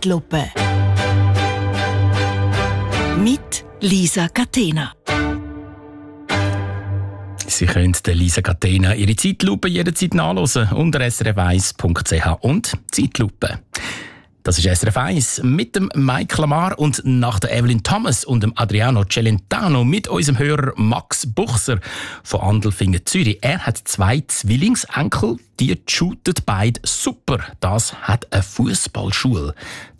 Zeitlupe. Mit Lisa Catena. Sie können Lisa Catena ihre Zeitlupe jederzeit nachhören unter srf1.ch und Zeitlupe. Das ist SRF 1 mit dem Mike Lamar und nach der Evelyn Thomas und dem Adriano Celentano mit unserem Hörer Max Buchser von Andelfingen, Zürich. Er hat 2 Zwillingsenkel, die shooten beide super. Das hat eine Fußballschule.